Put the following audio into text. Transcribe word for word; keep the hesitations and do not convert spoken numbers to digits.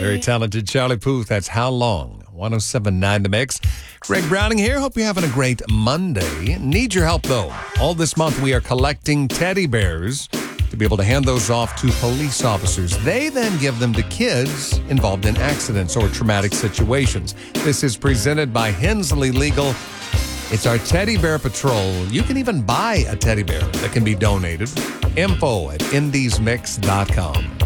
Very talented Charlie Puth. That's How Long. ten seventy-nine The Mix. Greg Browning here. Hope you're having a great Monday. Need your help, though. All this month, we are collecting teddy bears to be able to hand those off to police officers. They then give them to kids involved in accidents or traumatic situations. This is presented by Hensley Legal. It's our Teddy Bear Patrol. You can even buy a teddy bear that can be donated. Info at indies mix dot com.